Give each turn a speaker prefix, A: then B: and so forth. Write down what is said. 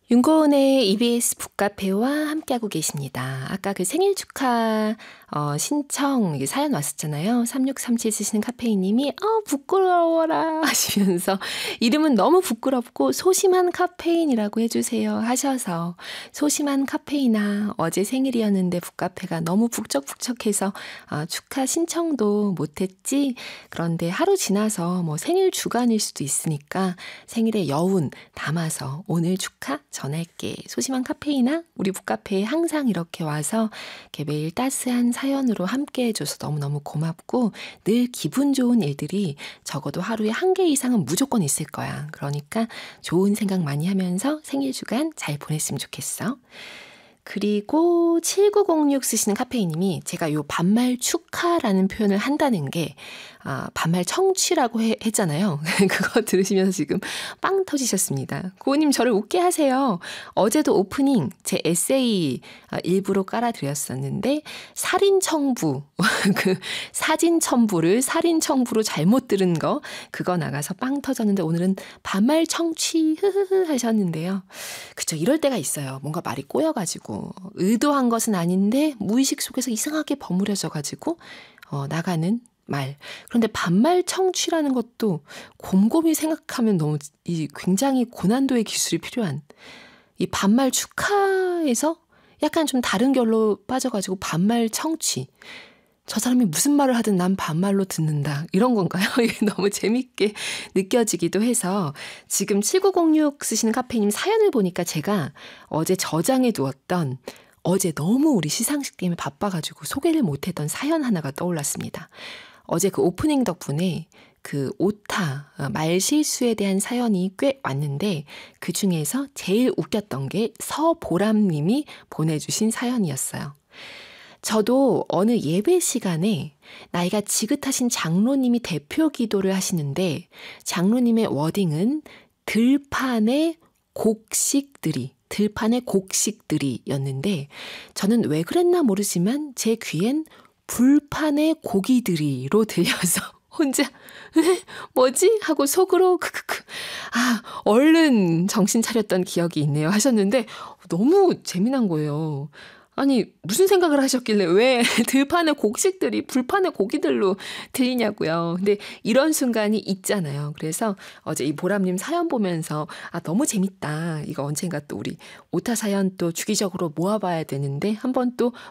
A: 윤고은의 EBS 북카페와 함께하고 계십니다. 아까 그 생일 축하 신청 사연 왔었잖아요. 3637 쓰시는 카페인님이 부끄러워라 하시면서 이름은 너무 부끄럽고 소심한 카페인이라고 해주세요 하셔서, 소심한 카페인아, 어제 생일이었는데 북카페가 너무 북적북적해서 축하 신청도 못했지. 그런데 하루 지나서 뭐 생일 주간일 수도 있으니까 생일의 여운 담아서 오늘 축하 전할게. 소심한 카페인아, 우리 북카페에 항상 이렇게 와서 이렇게 매일 따스한 사연으로 함께 해줘서 너무너무 고맙고, 늘 기분 좋은 일들이 적어도 하루에 한 개 이상은 무조건 있을 거야. 그러니까 좋은 생각 많이 하면서 생일 주간 잘 보냈으면 좋겠어. 그리고 7906 쓰시는 카페이님이, 제가 요 반말 축하라는 표현을 한다는 게 반말 청취라고 했잖아요. 그거 들으시면서 지금 빵 터지셨습니다. 고은님 저를 웃게 하세요. 어제도 오프닝 제 에세이 일부러 깔아드렸었는데 살인 청부, 그 사진 첨부를 살인 청부로 잘못 들은 거, 그거 나가서 빵 터졌는데 오늘은 반말 청취 흐흐흐 하셨는데요. 그쵸, 이럴 때가 있어요. 뭔가 말이 꼬여가지고 의도한 것은 아닌데 무의식 속에서 이상하게 버무려져가지고 나가는 말. 그런데 반말 청취라는 것도 곰곰이 생각하면 너무 굉장히 고난도의 기술이 필요한, 이 반말 축하에서 약간 좀 다른 결로 빠져가지고 반말 청취. 저 사람이 무슨 말을 하든 난 반말로 듣는다, 이런 건가요? 이게 너무 재밌게 느껴지기도 해서 지금 7906 쓰시는 카페님 사연을 보니까 제가 어제 저장해 두었던, 어제 너무 우리 시상식 때문에 바빠가지고 소개를 못했던 사연 하나가 떠올랐습니다. 어제 그 오프닝 덕분에 그 오타, 말 실수에 대한 사연이 꽤 왔는데 그 중에서 제일 웃겼던 게 서보람님이 보내주신 사연이었어요. 저도 어느 예배 시간에 나이가 지긋하신 장로님이 대표 기도를 하시는데 장로님의 워딩은 들판의 곡식들이 였는데, 저는 왜 그랬나 모르지만 제 귀엔 불판의 고기들이로 들려서 혼자 뭐지? 하고 속으로 크크크, 얼른 정신 차렸던 기억이 있네요 하셨는데, 너무 재미난 거예요. 아니 무슨 생각을 하셨길래 왜 들판의 곡식들이 불판의 고기들로 들리냐고요. 근데 이런 순간이 있잖아요. 그래서 어제 이 보람님 사연 보면서 너무 재밌다. 이거 언젠가 또 우리 오타 사연 또 주기적으로 모아봐야 되는데 한번 또